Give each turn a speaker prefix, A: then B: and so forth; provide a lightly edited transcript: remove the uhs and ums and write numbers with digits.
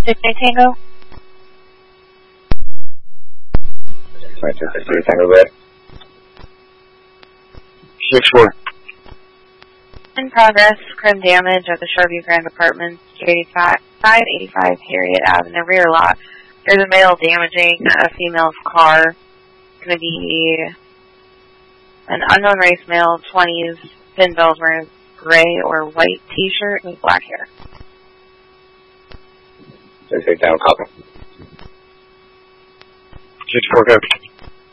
A: 6-8 Tango.
B: 6-8 Tango, red. 6-4.
A: In progress, crime damage at the Sharview Grand Apartments, 585 Harriet Ave in the rear lot. There's a male damaging a female's car. It's going to be an unknown race male, 20s, pin bells, wearing gray or white t-shirt with black hair.
B: 6-8 Tango, copy. 6-4, go.